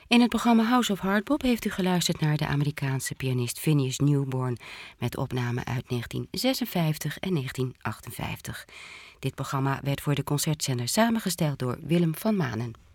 In het programma House of Hardbop heeft u geluisterd naar de Amerikaanse pianist Phineas Newborn met opnamen uit 1956 en 1958. Dit programma werd voor de concertzender samengesteld door Willem van Manen.